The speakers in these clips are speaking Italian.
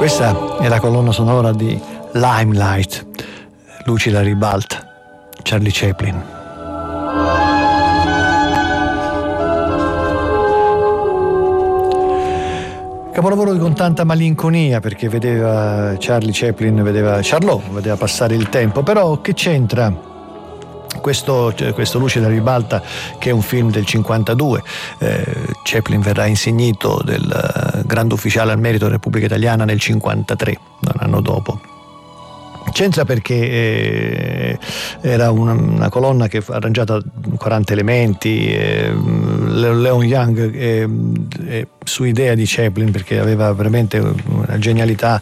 Questa è la colonna sonora di Limelight, luci alla ribalta, Charlie Chaplin. Capolavoro con tanta malinconia, perché vedeva Charlie Chaplin, vedeva Charlot, vedeva passare il tempo, però che c'entra questo Luce alla ribalta, che è un film del 52. Chaplin verrà insignito del grande ufficiale al merito della Repubblica Italiana nel 53, un anno dopo. C'entra perché era una colonna che fu arrangiata 40 elementi, Leon Young su idea di Chaplin, perché aveva veramente una genialità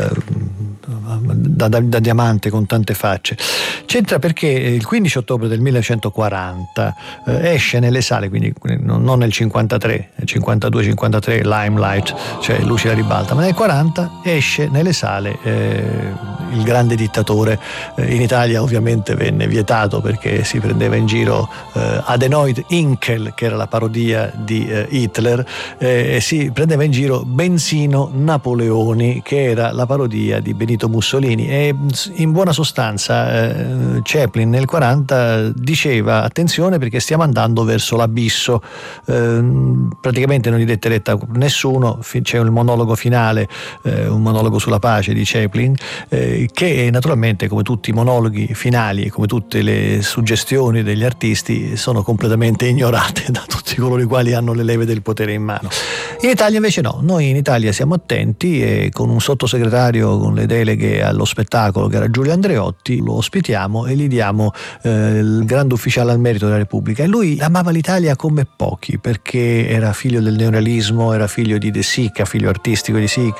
da diamante con tante facce. C'entra perché il 15 ottobre del 1940 esce nelle sale, quindi non nel 53, nel 52-53 Limelight, cioè Luci alla ribalta, ma nel 40 esce nelle sale Il grande dittatore. In Italia ovviamente venne vietato perché si prendeva in giro Adenoid Inkel, che era la parodia di Hitler, e si prendeva in giro Benzino Napoleoni, che era la parodia di Benito Mussolini. E in buona sostanza Chaplin nel 40 diceva: attenzione, perché stiamo andando verso l'abisso. Praticamente non gli dette retta nessuno. C'è un monologo finale, un monologo sulla pace di Chaplin, che naturalmente, come tutti i monologhi finali e come tutte le suggestioni degli artisti, sono completamente ignorate da tutti coloro i quali hanno le leve del potere in mano. In Italia invece no, noi in Italia siamo attenti e con un sottosegretario con le deleghe allo spettacolo, che era Giulio Andreotti, lo ospitiamo e gli diamo il grande ufficiale al merito della Repubblica. E lui amava l'Italia come pochi, perché era figlio del neorealismo, era figlio di De Sica, figlio artistico di Sica,